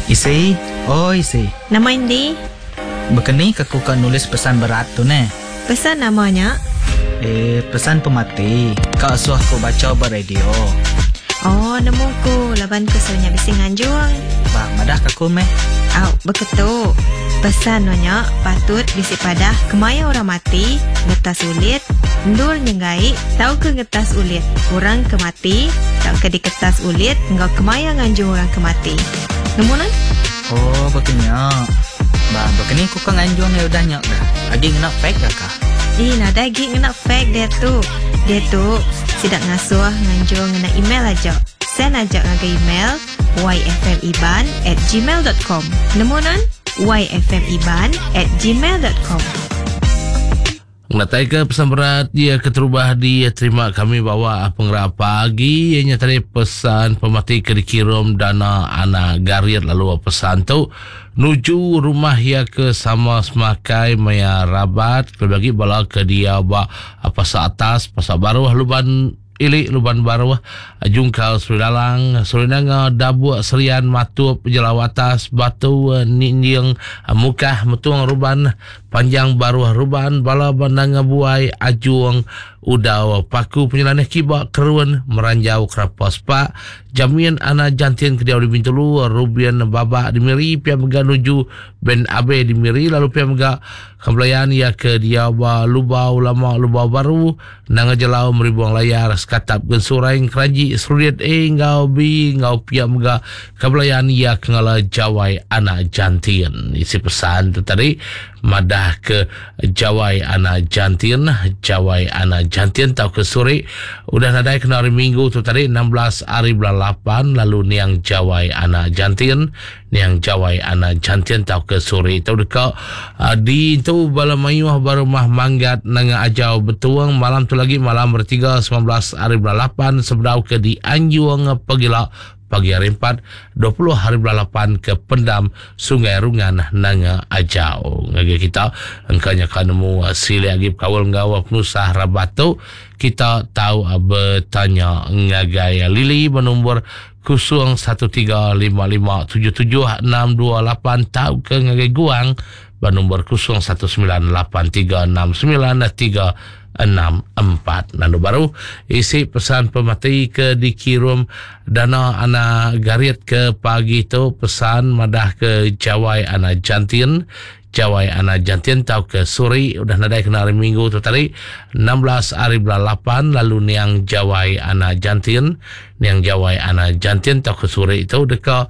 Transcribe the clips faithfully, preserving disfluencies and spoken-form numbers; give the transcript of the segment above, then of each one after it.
Isi, oh isi. Nama Indi? Begini aku kan nulis pesan berat tu ne. Pesan namanya? Eh, pesan pemati. Kau suah aku baca beradio. Oh, nemu ku. Laban ku soalnya bisi nganjuang. Bang, madah kaku meh. Au, beketu. Pesan nanya patut bisi padah kemaya orang mati, ngetas ulit, ndul nyenggai, tahu ke ngetas ulit. Orang kemati, tahu ke diketas ulit, engkau kemaya nganjung orang kemati. Nemu nan? Oh, begini. Bang, begini aku kan nganjuang ya udah nyak dah. Lagi ngena fake dah kah? Ih, nah daging ngena fake dia tu. Dia tu sidak ngasuh nganjung ngena email aja. Send aja ngaga email y f m iban at gmail dot com. Nemu nan? y f m iban at gmail dot com. Natai ke pesan berat dia keterubah dia terima kami bawa pengerap pagi ianya tadi pesan pemati ke dikirim dana anak gariat lalu pesan tu nuju rumah ya ke sama semakai maya rabat berbagi bala ke dia ba apa sa atas pasal baru luban ili luban baru jungkal suridalang surinanga dabu serian matu jelawatas batu ninjing mukah metuang ruban panjang baru ruban bala bandang buai ajuang udaw paku penyelaneh kiba keruan meranjau kerapas pak jamian anak jantian ke dia di Bintulu rubian baba di miri pia mega nuju ben abe di miri lalu pia mega kembelayan ya ke dia ba lubau lama lubau baru nanga jelau meribuang layar skatap gensurai keraji surit e ngau bi ngau pia mega kembelayan ya ke ngala jawai anak jantian isi pesan tu tadi madah ke jawai anak jantian jawai anak jantian tau ke sore udah nadai kena hari minggu tu tadi enam belas hari bulan lapan lalu niang jawai anak jantian niang jawai anak jantian tau ke sore tau dekat uh, di tu bala mayuh baru mah manggat nanga ajau betuang malam tu lagi malam bertiga sembilan belas hari bulan lapan sebedau ke di Anjuang pagila pagi hari empat dua puluh hari bulan lapan ke Pendam Sungai Rungan nanga ajau ngage kita engkanya kanemu sile agib kawal ngawa penusah rabatu kita tahu bertanya ngagaya Lili bernombor kosong satu tiga lima lima tujuh tujuh enam dua lapan tahu ke ngagai guang bernombor kosong satu sembilan lapan tiga enam sembilan tiga enam empat. Nandu baru isi pesan pemati ke dikirim dana anak gariat ke pagi tu pesan madah ke jawai anak jantin jawai anak jantin tau ke suri udah nadai kena hari minggu tu tadi enam belas hari bulan lapan lalu niang jawai anak jantin niang jawai anak jantin tau ke suri itu dekat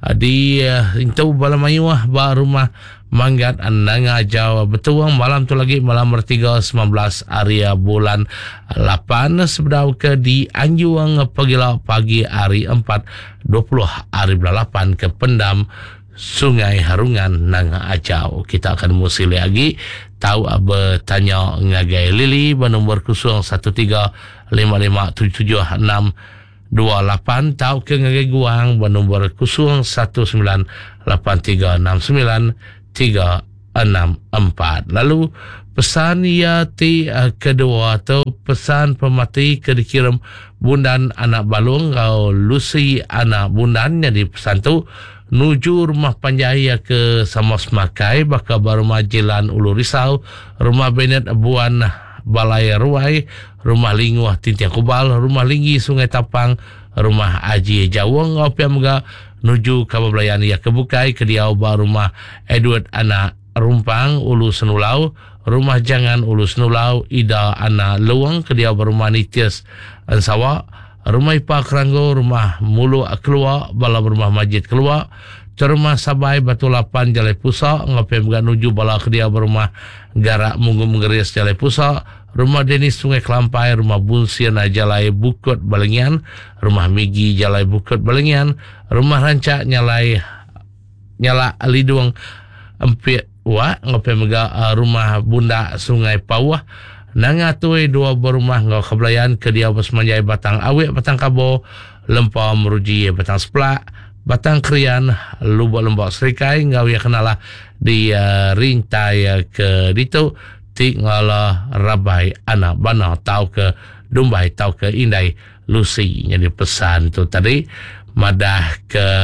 di uh, itu balamayuah ba rumah manggat nanga jawa betuang malam tu lagi malam bertiga sembilan belas hari bulan lapan sebedau ke di Anjuang pagila pagi hari empat dua puluh hari bulan lapan ke Pendam Sungai Harungan nanga acau kita akan musili lagi tahu apa tanya ngagai Lili bernombor kosong satu tiga lima lima tujuh tujuh enam dua lapan tahu ke ngagai guang bernombor kosong satu sembilan lapan tiga enam sembilan tiga enam empat. Lalu pesan yati uh, kedua atau pesan pemati ke dikirim bundan anak balung kau Lucy anak bundannya di pesan tu nuju rumah panjaya ke sama semakai bakal baru majilan Ulu Risau rumah Benet Abuan Balai Ruai rumah Linguah Tintiang Kubal rumah Linggi Sungai Tapang rumah Aji Jawang ngau pia mga nuju kabablayan ya kebukai ke diau ba rumah Edward anak Rumpang Ulu Senulau rumah Jangan Ulu Senulau Ida anak Luang ke diau ba rumah Nitias Ansawa rumah Ipa Keranggo rumah Mulu keluar bala rumah Majid keluar rumah Sabai Batu Lapan Jalai Pusa ngapai mga nuju bala ke diau ba rumah Garak Munggu Menggeris Jalai Pusa rumah Denis Sungai Kelampai, rumah Bunsian Jalai Bukut Balengian, rumah Migi Jalai Bukut Balengian, rumah Rancak Nyalai Nyala Lidung Empit Wa ngapai mega uh, rumah Bunda Sungai Pawah nanga tuai dua berumah ngau kebelayan ke dia Pasmanjai Batang Awik Batang Kabo Lempau Meruji Batang Seplak Batang Krian Lubuk Lembok Serikai ngau ya kenalah di uh, rintai uh, ke ditu tinggal Rabai anak bana tau ke Dumbai tau ke Indai Lucy jadi pesan tu tadi madah ke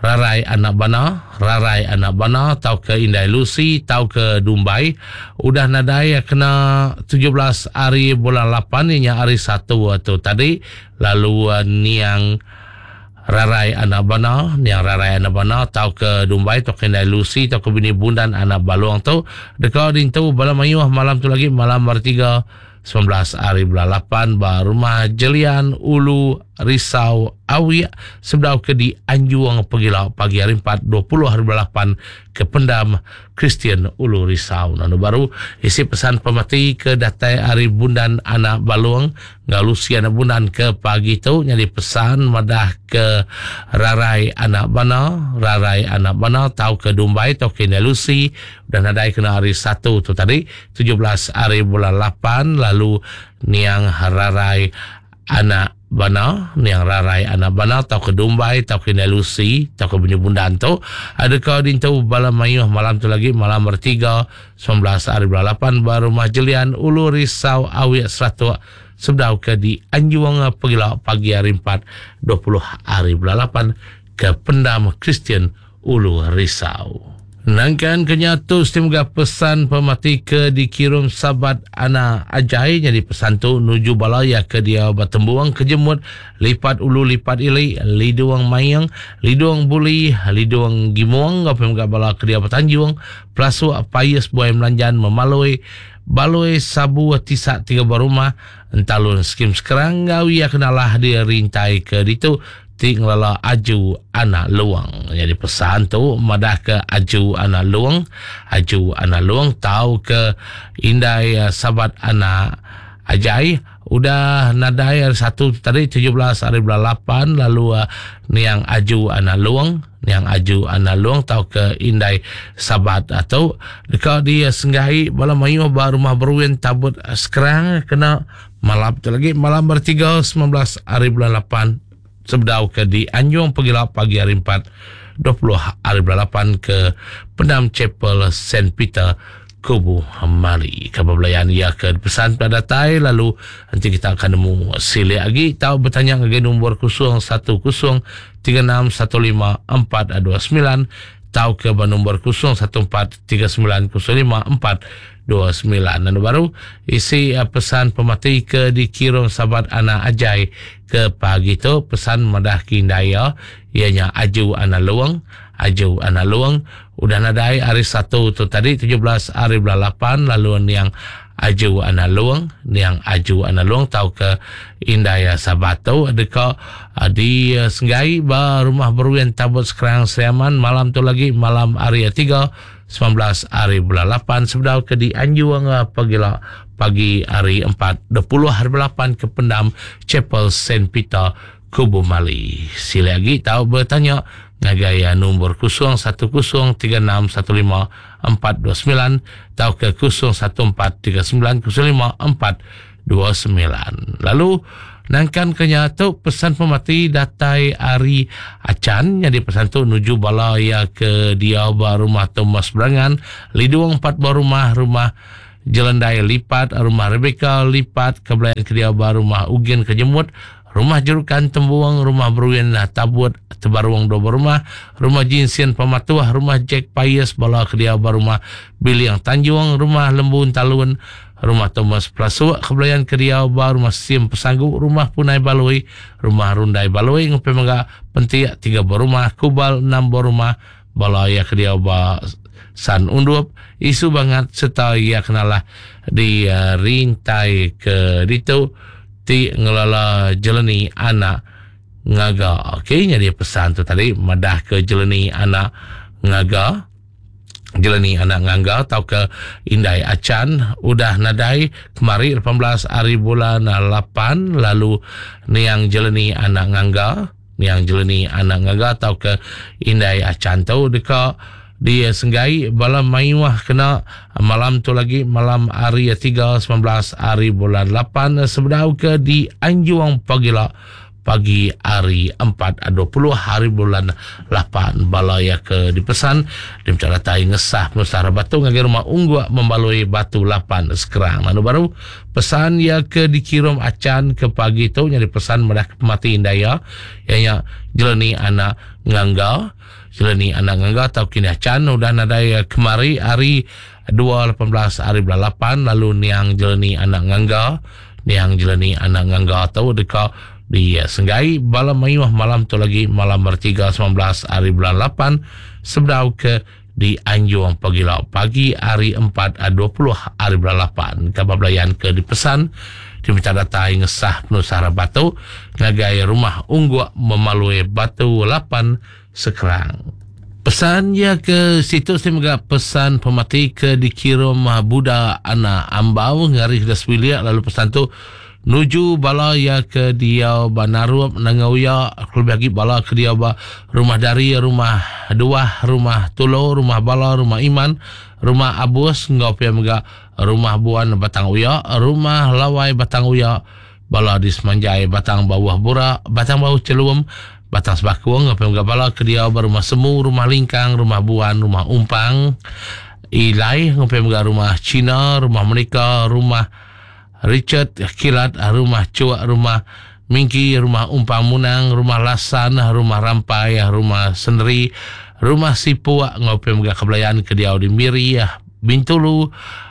Rarai Anak Bana, Rarai Anak Bana, tau ke Indai Lucy, tau ke Dumbai. Udah nadai kena tujuh belas hari bulan lapan, ianya hari satu tu tadi. Lalu uh, niang Rarai Anak Bana, niang Rarai Anak Bana, tau ke Dumbai, tau ke Indai Lucy, tau ke Bini Bundan Anak Baluang tu. Dekat din tu balam mayuh malam tu lagi, malam bertiga, sembilan belas hari bulan lapan, ba rumah Jelian, Ulu, Risau, Awi, sebedau ke di Anjuang Pegilau pagi hari empat, dua puluh hari bulan lapan ke Pendam Kristian Ulu Risau. Nanu baru isi pesan pemati ke datai hari bundan anak baluang ngalusi anak bundan ke pagi tu nyari pesan madah ke Rarai Anak Bana, Rarai Anak Bana, tau ke Dumbai, tau ke Nelusi, dan nadai kena hari satu tu tadi tujuh belas hari bulan lapan. Lalu niang Rarai Anak Bana, niang Rarai Anak Bana, tau ke Dumbai, tau ke Nelusi, tau ke Bini Bundan tu. Adakah din tu balam mayuh malam tu lagi, malam bertiga, sembilan belas hari bulan lapan, baru Majelian, Ulu, Risau, Awi, Seratu, sebedau ke di Anjuang Pegilau pagi hari empat, dua puluh hari bulan lapan ke Pendam Kristian Ulu Risau. Nangkan kenyatu semoga pesan pemati ke dikirim sahabat anak ajai, jadi pesan tu nuju balaya ke dia Batembuang ke Jemut, lipat ulu lipat ilai, liduang mayang, liduang buli, liduang gimuang, apa yang bala ke dia Batanjuang, pelasu payas buai melanjan memalui baloi sabu tisak tiga barumah entalun skim sekarang gawi ya kenalah dia rintai ke ditu tinggal aju anak luang. Jadi pesan tu madah ke aju anak luang, aju anak luang, tahu ke indai sahabat anak ajai. Udah nadai hari satu tadi tujuh belas hari bulan lapan. Lalu uh, niang aju anak luang, niang aju anak luang, tahu ke indai sahabat atau dekat dia senggai bala mayu ba rumah berwin tabut uh, sekarang kena malam tu lagi malam bertiga sembilan belas hari bulan lapan. Sebedau ke di Anjuang Pegilau pagi hari empat, dua puluh hari bulan lapan ke Pendam Chapel Saint Peter Kubu Mali. Kebelayan ia ke pesan pada datai. Lalu nanti kita akan nemu sili lagi. Tahu bertanya ke nombor kosong satu kosong tiga enam satu lima empat dua sembilan. Tahu ke nombor kosong satu empat tiga sembilan kosong lima empat dua sembilan. Dan baru isi uh, pesan pemati ke dikirim sahabat anak ajai ke pagi tu pesan madah kindaya ianya aju anak luang, aju anak luang. Udah nadai hari satu tu tadi tujuh belas hari bulan lapan. Lalu yang aju anak luang, yang aju anak luang tahu ke indaya sahabat tu adakah uh, di uh, senggai ba rumah berwin tabut sekarang Seriaman malam tu lagi malam hari tiga sembilan belas hari bulan lapan sebedau ke di Anjuang Pegilau pagi hari empat, dua puluh hari bulan lapan ke Pendam Chapel Saint Peter Kubu Mali. Sila lagi tahu bertanya ngagaya nombor kosong satu kosong tiga enam satu lima empat dua sembilan, tahu ke kosong satu empat tiga sembilan kosong lima empat dua sembilan. Lalu nangkan kenyatu pesan pemati datai hari acan. Jadi pesan tu nuju balaya ke dia ba rumah Thomas Berangan, liduang empat ba rumah, rumah Jelendai lipat, rumah Rebecca lipat, kebelayan ke dia ba rumah Ugin ke Jemut, rumah Jerukan Tembuang, rumah Berwin Tabut Tebaruang dua rumah, rumah Jinsian Pematuah, rumah Jack Payes bala ke dia ba rumah Biliang Tanjung, rumah Lembun Talun, rumah Thomas Plasuk kebelayan ke dia ba rumah Sim Pesanggu, rumah Punai Baloi, rumah Rundai Baloi ngupe mangga pentia tiga ba rumah, Kubal enam ba rumah bala ya ke dia ba San Undup isu banget serta ia kenalah di uh, rintai ke ditu ti ngelala jeleni anak ngaga. Okey, jadi pesan tu tadi madah ke jeleni anak ngaga, jeleni anak ngaga tau ke indai acan. Udah nadai kemari lapan belas hari bulan lapan. Lalu niang jeleni anak ngaga, niang jeleni anak ngaga tau ke indai acan tu dekat dia senggai bala mayuah kena malam tu lagi malam hari tiga sembilan belas hari bulan lapan sebedau ke di Anjuang Pegilau pagi hari empat dua puluh hari bulan lapan balaya ke dipesan di mencaratai ngesah penusara batu ngagi rumah unggua membalui batu lapan sekerang lalu baru pesan ya ke dikirim acan ke pagi tu nyari pesan medah mati indaya yang jelani anak ngangga jelani anak ngangga tau kini acan udah nadai kemari hari dua lapan belas hari bulan lapan lalu niang jelani anak ngangga niang jelani anak ngangga tau dekat di Senggai bala mayuh malam tu lagi malam bertiga sembilan belas hari bulan lapan sebedau ke di Anjung Pagilau pagi hari empat dua puluh hari bulan lapan kabar belayan ke dipesan diminta data ngesah penusara batu ngagai rumah unggua memalui batu lapan sekerang. Pesan ya ke situ semoga pesan pemati ke dikirim Buddha anak ambau ngari das wilia lalu pesan tu nuju bala ya ke dia Banarup Nangauya lebih lagi bala ke dia ba rumah dari rumah dua rumah tulo rumah bala rumah iman rumah abus ngau pia mega rumah buan batang uya rumah lawai batang uya bala di Semanjai batang bawah bura batang bawah celuum batang sebakuang ngau pia mega bala ke dia ba rumah semu rumah lingkang rumah buan rumah umpang ilai ngau pia mega rumah Cina rumah Melika rumah Richard Kilat, rumah Cuak, rumah Mingki, rumah Umpang Munang, rumah Lasan, rumah Rampai, rumah Sendiri, rumah Sipuak, ngopi mega kebelayan ke Diau di Miri, Bintulu,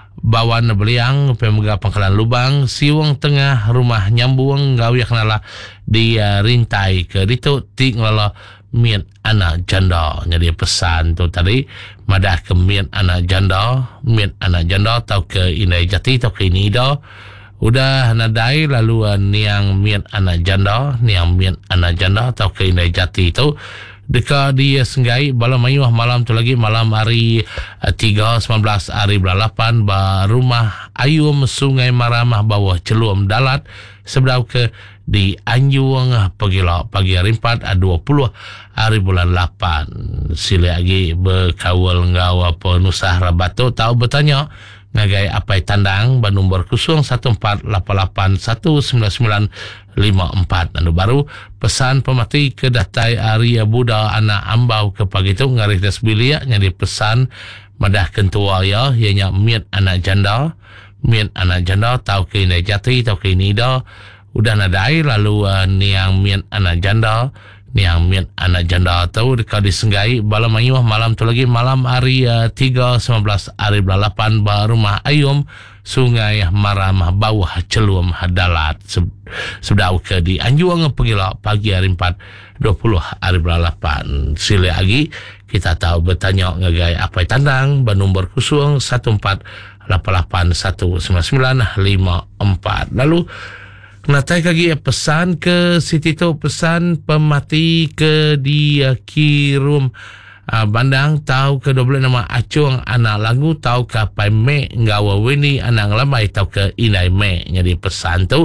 Bawan Beliang, ngopi mega Pangkalan Lubang, Siwang Tengah, rumah Nyambuang, gawi kenala di uh, Rintai ke Ditu, Tik ngelala mian anak janda. Jadi pesan tu tadi, madah ke mian anak janda, mian anak janda, tau ke Inai Jati, tau ke Inida, udah nadai lalu uh, niang mian anak janda niang mian anak janda atau ke Inai Jati itu dekat di Senggai bala mayuh malam tu lagi malam hari uh, tiga sembilan belas hari bulan lapan ba rumah Ayum Sungai Maramah bawah Celuam Dalat sebedau ke di Anjung Pagilau pagi hari empat dua puluh hari bulan lapan sila lagi berkawal ngau apa nusah rabatu tahu bertanya ngagai apai tandang banumber kusung satu empat lapan lapan satu sembilan sembilan lima empat anu baru pesan pemati ke datai Arya Buddha anak ambau ke pagi tu ngaris das bilia nyari pesan madah kentua ya ianya mian anak janda mian anak janda tau ke Inai Jati tau ke Inida udah nadai lalu uh, niang mian anak janda niang mian anak janda tahu dekat di Senggai bala mayuh malam tu lagi malam hari uh, tiga sembilan belas hari bulan lapan ba rumah Ayum Sungai Maramah bawah Celuam Dalat sudah ke di Anjung Pagilau pagi hari empat dua puluh hari bulan lapan sila lagi kita tahu bertanya ngagai apa tandang banumber kusung satu empat lapan lapan satu sembilan sembilan lima empat lalu natai kagi pesan ke Siti tu pesan pemati ke dia kirum uh, bandang tahu ke dua belas nama acung anak lagu tahu ke pai me ngawa weni anak lamai tahu ke Inai me jadi pesan tu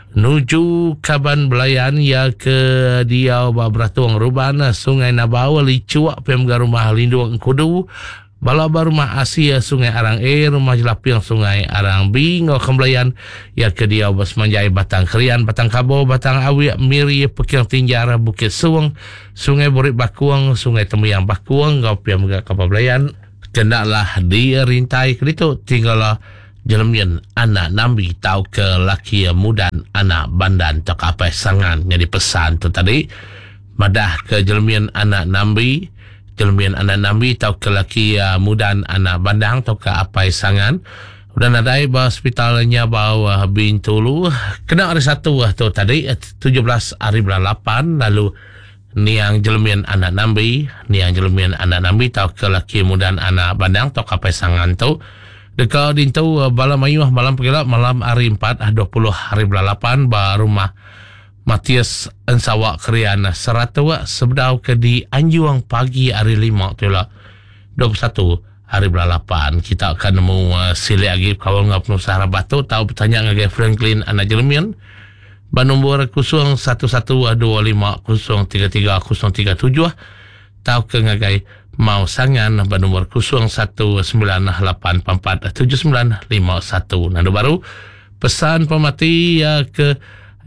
nuju kaban belayan ya ke dia babratuang rubana Sungai Nabawa licuak pem rumah lindung kudu bala rumah Asia Sungai Arang E rumah Jelapiang Sungai Arang B ngau kembelayan ya ke dia bas manjai Batang Kerian Batang Kabo Batang Awi Miri Pekiang Tinjara Bukit Suwang Sungai Burik Bakuang Sungai Temuyang Bakuang ngau pia mega kapabelayan kendaklah di Rintai keditu tinggallah jelemian anak nambi tau ke laki mudan anak bandan tok apa sangan jadi pesan tu tadi madah ke jelemian anak nambi jelmian anak nambi tau ke laki uh, mudan anak bandang tau ke apai sangan udah nadai bawa hospitalnya bawa Bintulu kena hari satu uh, tu tadi tujuh belas hari bulan lapan lalu niang jelmian anak nambi niang jelmian anak nambi tau ke laki mudan anak bandang tau ke apai sangan tu dekat dintu uh, bala mayuh malam pagila malam hari empat dua puluh hari bulan lapan ba rumah Matias Ensawak Kerian Seratua sebedau ke di Anjung pagi hari lima tu lah dua puluh satu hari bulan lapan kita akan nemu uh, sila lagi kawan ngap nusara batu tahu bertanya ngagai Franklin anak jelemian banombor kusung satu satu dua lima kusung tiga tiga kusung tiga tujuh tahu ke ngagai mau sangan banombor kusung satu sembilan lapan empat tujuh sembilan lima satu nado baru pesan pemati ya ke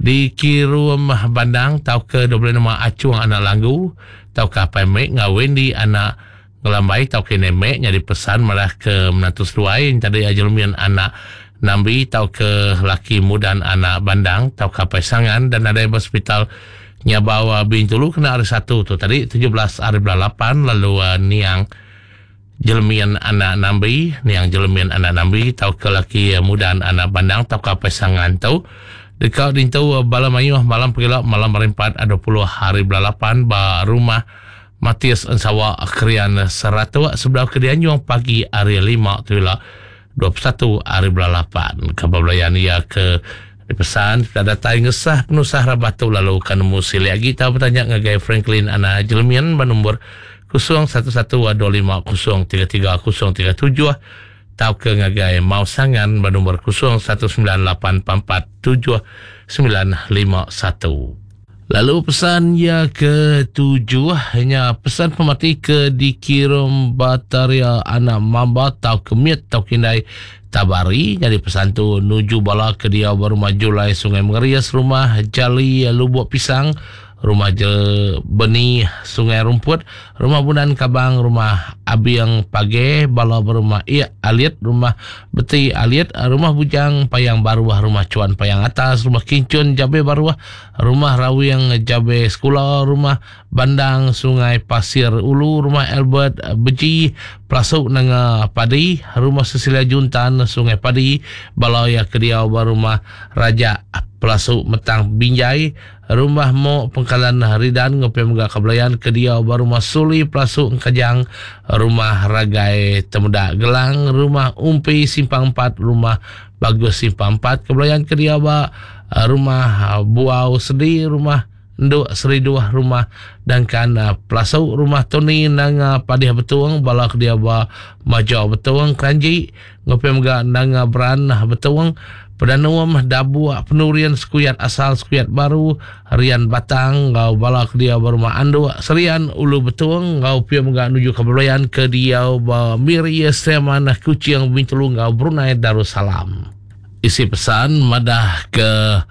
di Kirum Bandang tau ke dua puluh nama acuang anak langgu tau ke apa mek ngawin di anak ngelambai tau ke nemek nyari pesan malah ke menantu seluai tadi ajelmian anak nambi tau ke laki mudan anak Bandang tau ke pasangan dan ada hospital nyabawa bintulu kena hari satu tu tadi tujuh belas hari delapan lalu uh, niang jelmian anak nambi niang jelmian anak nambi tau ke laki uh, mudan anak Bandang tau ke pasangan tau dekat dintu bala mayuh malam pegila malam berempat dua puluh hari delapan ba rumah Matias Ensawa Krian Seratu sebelah kedianjuang pagi hari lima tu lah dua puluh satu hari delapan kabablayan ia ke dipesan ada tai ngesah penusah rabatu lalu kan musil lagi tahu bertanya ngagai Franklin ana jelmian nombor kosong satu satu dua lima kosong tiga tiga kosong tiga tujuh tau ke ngagai mau sangan bernomor kosong satu sembilan lapan empat tujuh sembilan lima satu. Lalu pesan ya ke tujuh hanya pesan pemati ke dikirim bataria anak mamba tau kemiat tau kindai tabari jadi pesan tu nuju bala ke dia baru maju lai Sungai Mengerias rumah Jali Lubuk Pisang rumah Je Beni Sungai Rumput rumah Bunan Kabang rumah Abiang Page bala berumah Iya Aliat rumah Beti Aliat rumah Bujang Payang Baruah rumah Cuan Payang Atas rumah Kincun Jabe Baruah rumah Rawiang Jabe Sekolah rumah Bandang Sungai Pasir Ulu rumah Albert Beji Plasuk Nanga Padi rumah Cecilia Juntan Sungai Padi balaya Kediau rumah Raja Plasuk Metang Binjai rumah Mo Pengkalan Ridan Ngopi Megah Kabelayan Kediau rumah Suli Plasuk Kajang rumah Ragai Temuda Gelang rumah Umpi Simpang empat rumah Bagus Simpang empat Kabelayan Kediau rumah Buau Sedi rumah Nduk Seri Dua rumah Dangkan uh, Plasuk rumah Tony Nanga Padih Betuang balak dia ba Majau Betuang Kranji Ngopi Megah Nanga Beran Betuang Pedanuam Dabu Penurian Sekuyat Asal Sekuyat Baru Rian Batang Ngau balak dia berumah Andu Serian Ulu Betuang Ngau Pia Megah Nuju Kabelayan ke dia ba Miri Seman Kucing Bintulu Ngau Brunei Darussalam. Isi pesan madah ke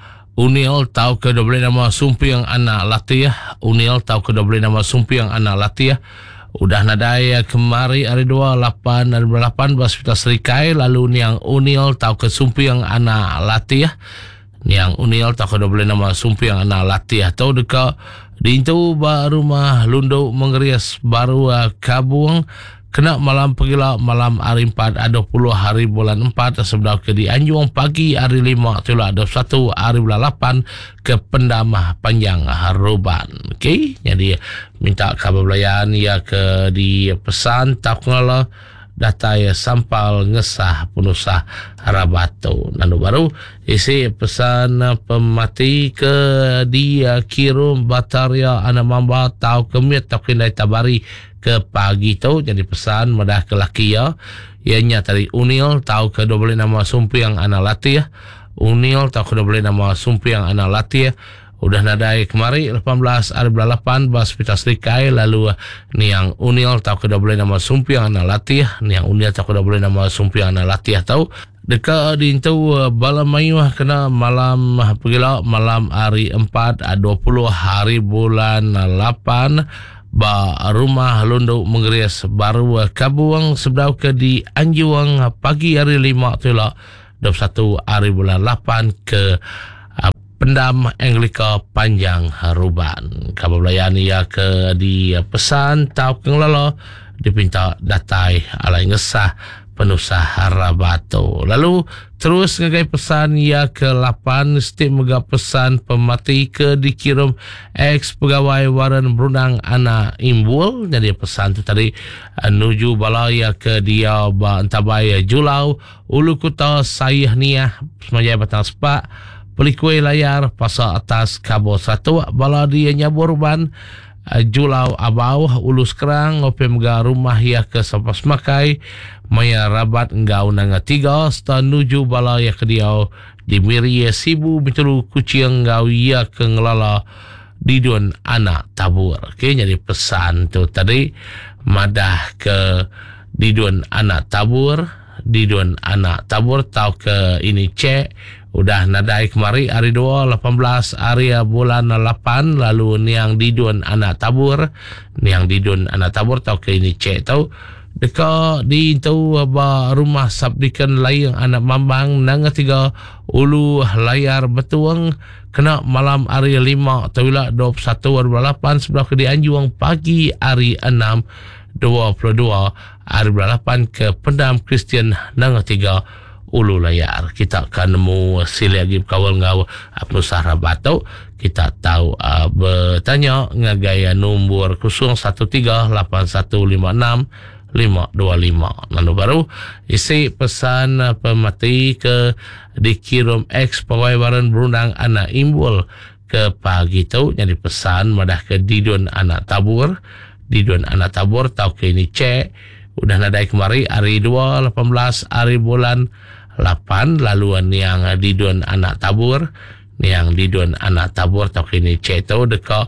Unil tau ke dua belas nama Sumpiang anak Latih Unil tau ke dua belas nama Sumpiang anak Latih udah nadai kemari hari dua lapan hari delapan Hospital Serikai lalu niang Unil tau ke Sumpiang anak Latih niang Unil tau ke dua belas nama Sumpiang anak Latih tau dekat di itu rumah Lundu Mengerias baru Kabuang kena malam pegila malam hari empat dua puluh hari bulan empat sebelah ke di Anjuang pagi hari lima tulah dua puluh satu hari bulan lapan ke Pendamah Panjang Haruban. Okey, jadi minta kabar belayan ya ke di pesan tak ngala data ya sampal ngesah penusah Rabatu. Lalu baru isi pesan pemati ke dia kirim bataria anak mamba tau kemit tau kindai tabari ke pagi tu jadi pesan medah ke laki ya ianya tadi Unil tau ke dua belas nama Sumpiang anak Latih Unil tau ke dua belas nama Sumpiang anak Latih udah nadai kemari lapan belas hari delapan Hospital Serikai lalu niang Unil tau ke dua belas nama Sumpiang anak Latih niang Unil tau ke dua belas nama Sumpiang anak Latih tau dekat di itu bala mayuh kena malam pegila malam hari empat dua puluh hari bulan lapan ba rumah Lundu Mengerias baru Kabuang sebelah ke di Anjuang pagi hari lima tulah dua puluh satu hari bulan lapan ke uh, Pendam Anglika Panjang Haruban. Kabar belayan ia ke di uh, pesan tau kenglala dipinta datai alai ngesah penusah Rabatu. Lalu terus ngagai pesan ya ke lapan setiap mega pesan pemati ke dikirim ex pegawai Waran Brunang anak Imbul. Jadi pesan tu tadi nuju balaya ke dia ba Antabaya Julau Ulu Kuta Sayah Niah Semajai Batang Sepak Pelikui Layar Pasar Atas Kabo Satu bala dia nyaburban Julau Abau Ulus Kerang Ngopi Mega rumah ya ke Sapas Makai Maya Rabat Enggau Nanga Tiga Sta nuju bala ya ke diau di Miri Sibu Bitulu Kucing Enggau ya ke ngelala Didun Anak Tabur. Okey, jadi pesan tu tadi madah ke Didun Anak Tabur Didun Anak Tabur tau ke ini cek udah nadai kemari hari dua lapan belas hari bulan lapan. Lalu niang didun anak tabur, niang didun anak tabur tau ke ini cek tau deka di tau ba rumah sabdikan layang anak mambang nang tiga ulu layar betuang kena malam hari lima tawila dua puluh satu hari lapan sebelah ke di Anjuang pagi hari enam dua puluh dua hari lapan ke Pendam Kristian nang tiga ulu layar. Kita akan nemu sili lagi kawal ngau apa Sarah Bato. Kita tahu uh, bertanya ngagaya nombor kosong satu tiga lapan satu lima enam lima dua lima. Lalu baru isi pesan uh, pemati ke dikirim ex pawai baran berundang anak imbul ke pagi tu. Jadi pesan madah ke didun anak tabur, didun anak tabur tau ke ini cek udah nadai kemari hari dua lapan belas hari bulan lapan. Lalu niang didun anak tabur, niang didun anak tabur tau kini ceto deka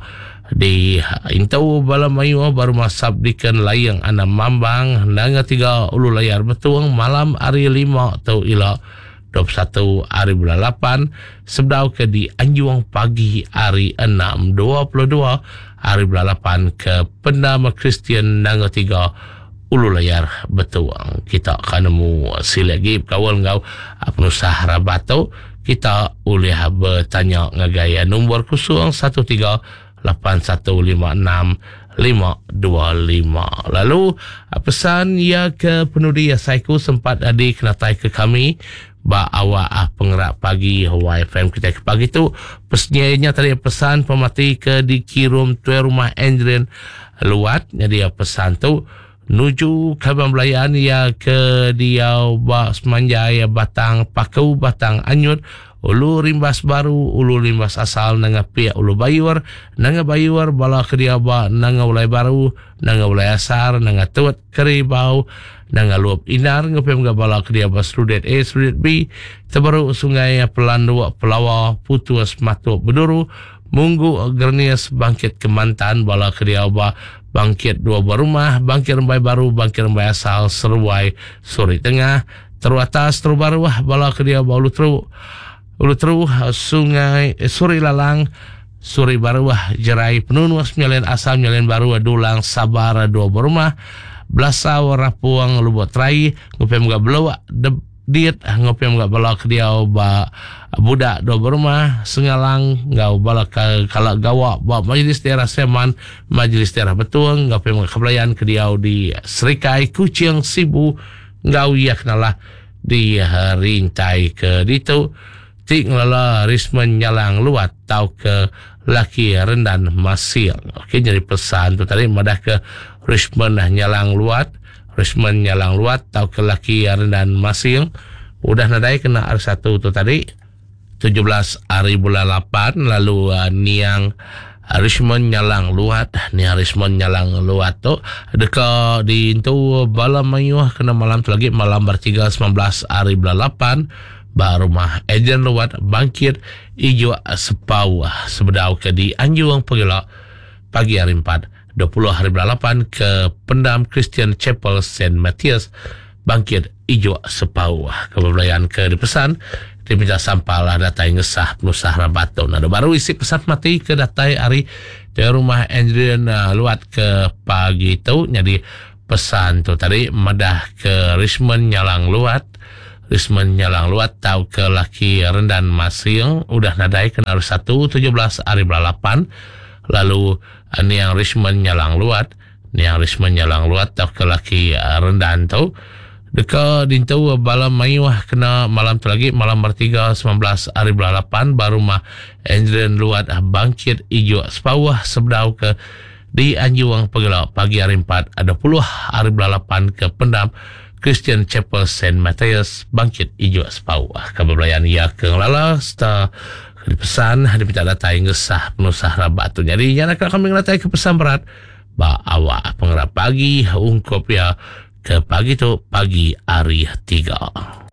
di intau balamayu baru masab dikan layang anak mambang nang tiga ulu layar betuang malam hari lima tau ila dua puluh satu hari bulan lapan sebdau ke di Anjuang pagi hari enam dua puluh dua hari bulan lapan ke Pendam Kristian nang tiga ulu layar betuang. Kita akan nemu silagi kawal ngau apa Sarah Bato. Kita boleh bertanya ngagaya nombor kosong satu tiga lapan satu lima enam lima dua lima. Lalu pesan ya ke penudi ya saiku sempat adik kenatai ke kami ba awak pengerak pagi Hawaii F M kita ke pagi tu pesnyanya tadi pesan pemati ke dikirim tuai rumah Andrian luat. Jadi pesan tu nuju kaban belayan ya ke dia ba semanjai batang pakau batang anyut ulu rimbas baru ulu rimbas asal nanga pia ulu bayur nanga bayur bala ke dia ba nanga ulai baru nanga ulai asar nanga tuat keribau nanga luap inar ngapem ga bala ke dia ba student A student B terbaru sungai pelandu pelawa putus matu beduru munggu gernias bangkit kemantan bala ke dia ba bangkit dua buah rumah, bangkit rembai baru, bangkit rembai asal, seruai suri tengah, teru atas, teru baru, wah, bala ke dia, ulu teru, ulu teru, sungai, eh, suri lalang, suri baru, wah, jerai penunuas, nyalain asal, nyalain baru, dulang, sabar, dua buah rumah, belasau, rapuang, lubot rai, ngupem gak belau, diet, ngupem gak bala ke dia, ba, budak dua berumah sengalang ngau bala kalau gawa ba majlis daerah Seman majlis daerah Betuang ngau pemang kebelayan ke dia di Serikai Kucing Sibu ngau ia kenalah di rintai ke ditu tik ngelala Risman nyalang luat tau ke laki rendan masil. Okey, jadi pesan tu tadi madah ke Risman nyalang luat, Risman nyalang luat tau ke laki rendan masil udah nadai kena hari satu tu tadi tujuh belas hari bulan lapan. Lalu uh, niang Rismon nyalang luat, niang Rismon nyalang luat tu deka di itu bala mayuh kena malam tu lagi malam bertiga sembilan belas hari bulan lapan ba rumah ejen luat bangkit ijo sepau sebedau ke di Anjuang pagila pagi hari empat dua puluh hari bulan lapan ke Pendam Christian Chapel Saint Matthias bangkit ijo sepau kebelayan ke dipesan diminta sampailah datai ngesah penusah rabato. Nah, baru isi pesan mati ke datai hari di rumah Andrian uh, luat ke pagi tu. Jadi pesan tu tadi madah ke Risman nyalang luat, Risman nyalang luat tau ke laki rendan masing udah nadai kena hari satu tujuh belas hari berlapan. Lalu uh, ni yang Risman nyalang luat, ni yang Risman nyalang luat tau ke laki uh, rendan tu deka dintu bala mayuah kena malam tu lagi malam bertiga sembilan belas hari bulan lapan baru mah Andrian luat bangkit ijo sepawah sebedau ke di Anjuang pagila pagi hari empat ada puluh hari bulan lapan ke Pendam Christian Chapel Saint Matthias bangkit ijo sepawah kebelayan ia ke lala sta dipesan diminta datai ngesah penusah rabat tu. Jadi nyana kami ngelatai ke pesan berat ba awak pengerap pagi ungkop ya ke pagi tu pagi hari tiga.